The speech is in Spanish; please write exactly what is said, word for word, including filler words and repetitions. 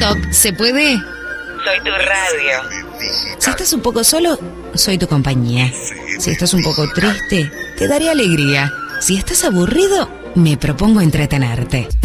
TikTok, ¿se puede? Soy tu radio. Si estás un poco solo, soy tu compañía. Si estás un poco triste, te daré alegría. Si estás aburrido, me propongo entretenerte.